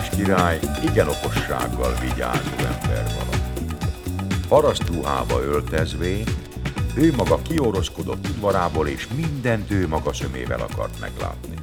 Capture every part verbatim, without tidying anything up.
Mátyás király igen okossággal vigyázó ember valaha. Parasztruhába öltezvén, ő maga kióroskodott udvarából, és mindent ő maga szömével akart meglátni.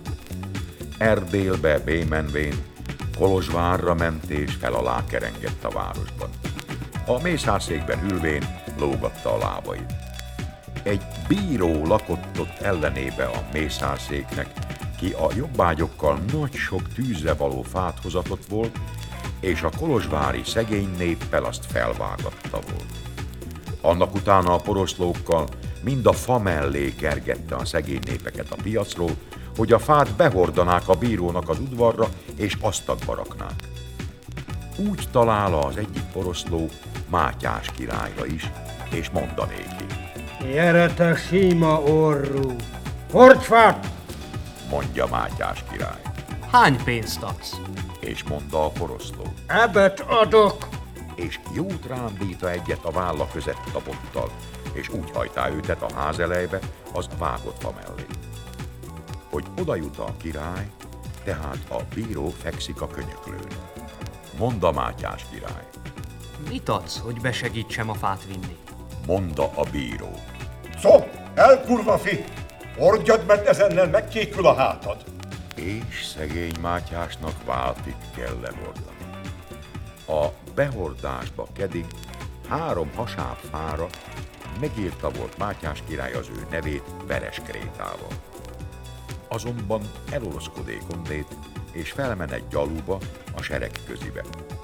Erdélbe bémenvén Kolozsvárra ment és fel alá kerengett a városban. A mészárszékben ülvén lógatta a lábait. Egy bíró lakott ott ellenébe a mészárszéknek, ki a jobbágyokkal nagy sok tűzre való fát hozatott volt, és a kolozsvári szegény néppel azt felvágatta volt. Annak utána a poroszlókkal mind a fa mellé kergette a szegény népeket a piacról, hogy a fát behordanák a bírónak az udvarra, és asztakba raknák. Úgy talál az egyik poroszló Mátyás királyra is, és mondanéki. Gyere te sima orrú, hordj fát! Mondja Mátyás király. Hány pénzt adsz? És mondta a poroszló. Ebet adok! És jót rándíta egyet a válla között a bottal, és úgy hajtá őtet a ház elejbe, az vágott fa mellé. Hogy oda jut a király, tehát a bíró fekszik a könyöklőn. Mondta Mátyás király. Mit adsz, hogy besegítsem a fát vinni? Mondta a bíró. Szó, el kurva fi! Hordjad, mert ezennel megkékül a hátad! És szegény Mátyásnak váltig kell lehordani. A behordásba kedig három hasáb fára megírta volt Mátyás király az ő nevét Vereskrétával. Azonban eloroszkodék onnét, és felmen egy gyalúba a sereg közibe.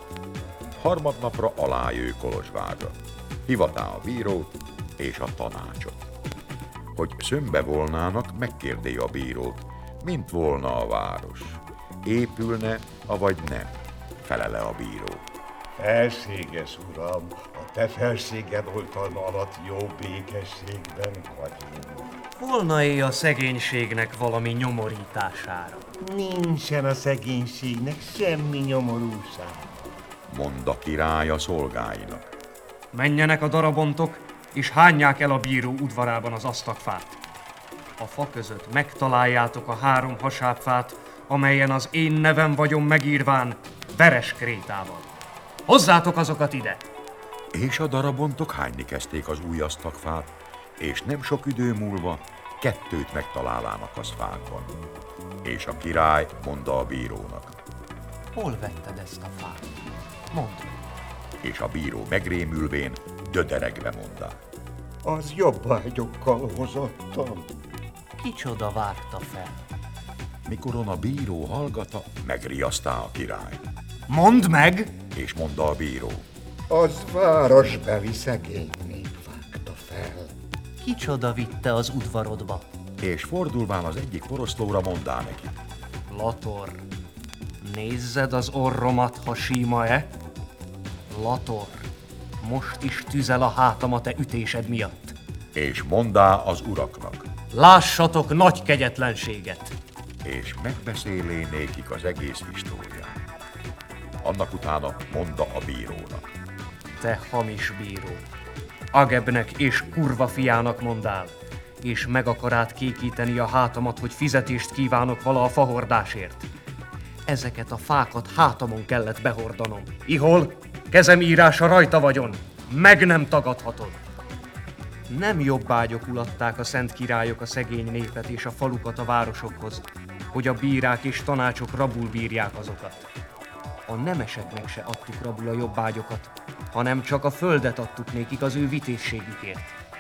Harmadnapra alájő Kolozsvárra, hivatá a bírót és a tanácsot. Hogy szömbe volnának, megkérdé a bírót, mint volna a város. Épülne, avagy nem, felele a bíró. Felséges uram, a te felséged oltalma alatt jó békességben vagyunk. Volna-é a szegénységnek valami nyomorítására? Nincsen a szegénységnek semmi nyomorúság. Mond a király a szolgáinak. Menjenek a darabontok, és hányják el a bíró udvarában az asztakfát. A fa között megtaláljátok a három hasábfát, amelyen az én nevem vagyon megírván Vereskrétával. Hozzátok azokat ide! És a darabontok hányni kezdték az új asztakfát, és nem sok idő múlva kettőt megtalálának az fákban. És a király mondta a bírónak. Hol vetted ezt a fát? Mondd. És a bíró megrémülvén döderegve mondta. Az jobbágyokkal hozottam. Kicsoda vágta fel? Mikoron a bíró hallgata, megriasztá a király. Mondd meg! És mondta a bíró. Az városbeli szegény nép vágta fel. Kicsoda vitte az udvarodba? És fordulván az egyik poroszlóra mondá neki. Lator, nézzed az orromat, ha síma-e? Lator, most is tüzel a hátam a te ütésed miatt. És mondá az uraknak. Lássatok nagy kegyetlenséget! És megbeszélé nékik az egész históriát. Annak utána mondta a bírónak. Te hamis bíró, Agebnek és kurva fiának mondál, és meg akarát kékíteni a hátamat, hogy fizetést kívánok vala a fahordásért. Ezeket a fákat hátamon kellett behordanom. Ihol? Kezem írása rajta vagyon, meg nem tagadhatod. Nem jobbágyok ulatták a szent királyok a szegény népet és a falukat a városokhoz, hogy a bírák és tanácsok rabul bírják azokat. A nemeseknek se adtuk rabul a jobbágyokat, hanem csak a földet adtuk nékik az ő vitézségükért.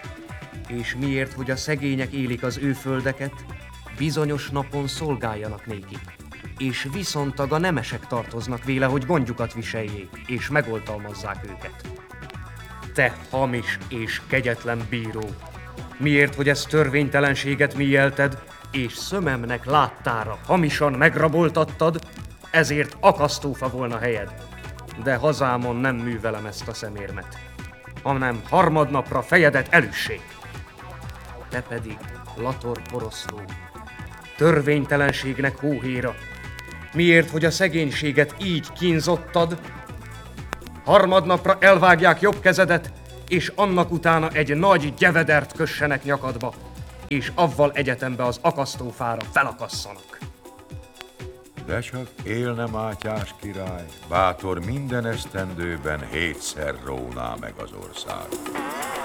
És miért, hogy a szegények élik az ő földeket, bizonyos napon szolgáljanak nékik, és viszontag a nemesek tartoznak véle, hogy gondjukat viseljék, és megoltalmazzák őket. Te hamis és kegyetlen bíró, miért, hogy ezt törvénytelenséget mijelted, és szömemnek láttára hamisan megraboltattad, ezért akasztófa volna helyed. De hazámon nem művelem ezt a szemérmet, hanem harmadnapra fejedet elüssék. Te pedig, Lator poroszló, törvénytelenségnek hóhéra, miért, hogy a szegénységet így kínzottad, harmadnapra elvágják jobb kezedet, és annak utána egy nagy gyevedert kössenek nyakadba, és avval egyetembe az akasztófára felakasszanak. De csak élne Mátyás király, bátor minden esztendőben hétszer róná meg az ország.